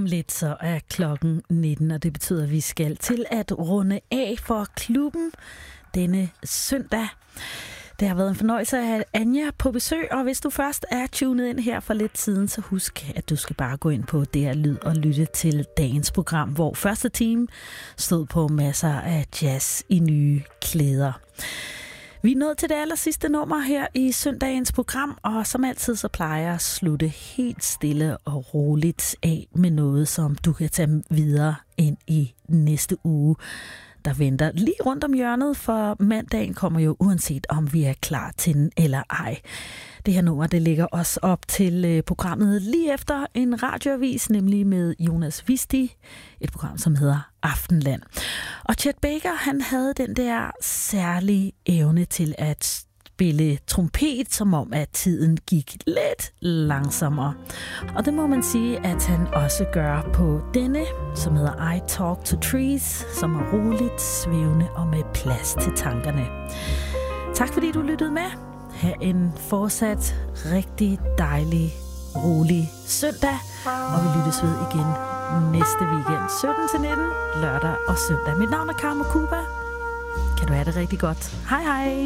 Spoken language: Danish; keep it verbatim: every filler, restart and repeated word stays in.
lidt så er klokken nitten, og det betyder, at vi skal til at runde af for klubben denne søndag. Det har været en fornøjelse at have Anja på besøg, og hvis du først er tunet ind her for lidt siden, så husk, at du skal bare gå ind på D R Lyd og lytte til dagens program, hvor første time stod på masser af jazz i nye klæder. Vi er nået til det aller sidste nummer her i søndagens program, og som altid så plejer jeg at slutte helt stille og roligt af med noget, som du kan tage videre ind i næste uge, der venter lige rundt om hjørnet, for mandagen kommer jo uanset om vi er klar til den eller ej. Det her nummer, det ligger også op til programmet lige efter en radioavis, nemlig med Jonas Visti, et program, som hedder Aftenland. Og Chet Baker, han havde den der særlige evne til at spille trompet, som om at tiden gik lidt langsommere. Og det må man sige, at han også gør på denne, som hedder I Talk to Trees, som er roligt, svævende og med plads til tankerne. Tak fordi du lyttede med. Ha' en fortsat rigtig dejlig, rolig søndag, og vi lyttes ved igen næste weekend, sytten til nitten, lørdag og søndag. Mit navn er Karma Kuba. Kan du have det rigtig godt. Hej hej!